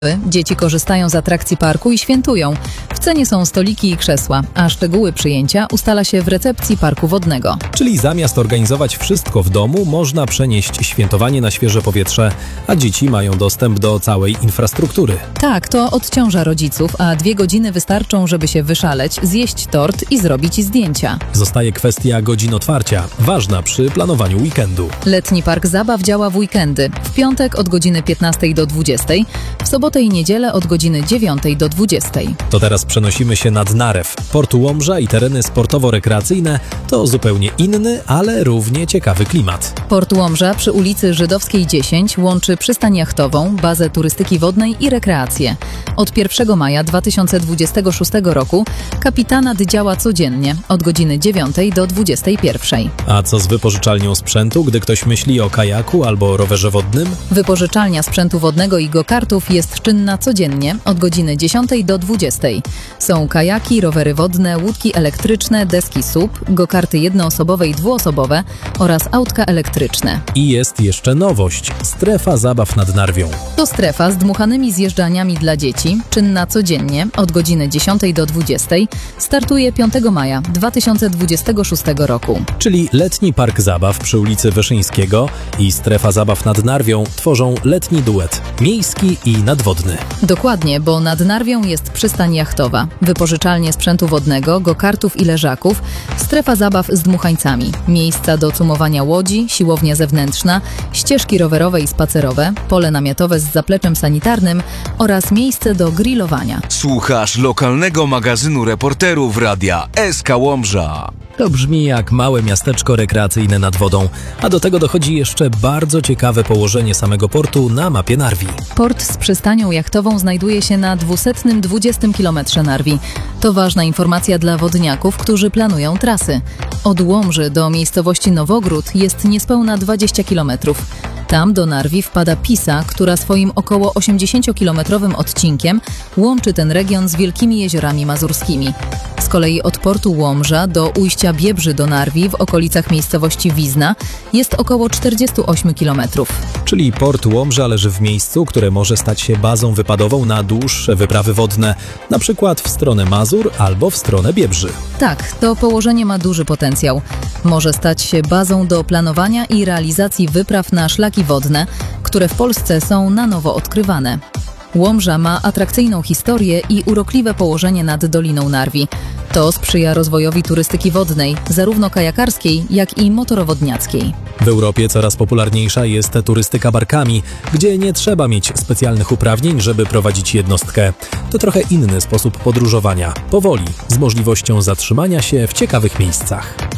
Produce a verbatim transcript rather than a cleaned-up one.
Dzieci korzystają z atrakcji parku i świętują. W cenie są stoliki i krzesła, a szczegóły przyjęcia ustala się w recepcji parku wodnego. Czyli zamiast organizować wszystko w domu, można przenieść świętowanie na świeże powietrze, a dzieci mają dostęp do całej infrastruktury. Tak, to odciąża rodziców, a dwie godziny wystarczą, żeby się wyszaleć, zjeść tort i zrobić zdjęcia. Zostaje kwestia godzin otwarcia, ważna przy planowaniu weekendu. Letni park zabaw działa w weekendy. W piątek od godziny piętnastej do dwudziestej, w sobotę i niedzielę od godziny dziewiątej do dwudziestej. To teraz przenosimy się nad Narew. Port Łomża i tereny sportowo-rekreacyjne to zupełnie inny, ale równie ciekawy klimat. Port Łomża przy ulicy Żydowskiej dziesięć łączy przystań jachtową, bazę turystyki wodnej i rekreację. Od pierwszego maja dwa tysiące dwudziestego szóstego roku kapitanat działa codziennie od godziny dziewiątej do dwudziestej pierwszej. A co z wypożyczalnią sprzętu, gdy ktoś myśli o kajaku albo rowerze wodnym? Wypożyczalnia sprzętu wodnego i go-kartów jest czynna codziennie od godziny dziesiątej do dwudziestej. Są kajaki, rowery wodne, łódki elektryczne, deski S U P, go-karty jednoosobowe i dwuosobowe oraz autka elektryczne. I jest jeszcze nowość – strefa zabaw nad Narwią. To strefa z dmuchanymi zjeżdżalniami dla dzieci, czynna codziennie od godziny dziesiątej do dwudziestej, startuje piątego maja dwa tysiące dwudziestego szóstego roku. Czyli letni park zabaw przy ulicy Wyszyńskiego i strefa zabaw nad Narwią tworzą letni duet – miejski i nadwodny. Dokładnie, bo nad Narwią jest przystań jachtowa, wypożyczalnie sprzętu wodnego, go-kartów i leżaków, strefa zabaw z dmuchańcami, miejsca do cumowania łodzi, siłownia zewnętrzna, ścieżki rowerowe i spacerowe, pole namiotowe z zapleczem sanitarnym oraz miejsce do grillowania. Słuchasz lokalnego magazynu reporterów radia S K Łomża. To brzmi jak małe miasteczko rekreacyjne nad wodą, a do tego dochodzi jeszcze bardzo ciekawe położenie samego portu na mapie Narwi. Port z przystanią jachtową znajduje się na dwieście dwadzieścia kilometrów Narwi. To ważna informacja dla wodniaków, którzy planują trasy. Od Łomży do miejscowości Nowogród jest niespełna dwadzieścia kilometrów. Tam do Narwi wpada Pisa, która swoim około osiemdziesięciokilometrowym odcinkiem łączy ten region z wielkimi jeziorami mazurskimi. Z kolei od portu Łomża do ujścia Biebrzy do Narwi w okolicach miejscowości Wizna jest około czterdzieści osiem kilometrów. Czyli port Łomża leży w miejscu, które może stać się bazą wypadową na dłuższe wyprawy wodne, na przykład w stronę Mazur albo w stronę Biebrzy. Tak, to położenie ma duży potencjał. Może stać się bazą do planowania i realizacji wypraw na szlaki wodne, które w Polsce są na nowo odkrywane. Łomża ma atrakcyjną historię i urokliwe położenie nad Doliną Narwi. To sprzyja rozwojowi turystyki wodnej, zarówno kajakarskiej, jak i motorowodniackiej. W Europie coraz popularniejsza jest turystyka barkami, gdzie nie trzeba mieć specjalnych uprawnień, żeby prowadzić jednostkę. To trochę inny sposób podróżowania, powoli, z możliwością zatrzymania się w ciekawych miejscach.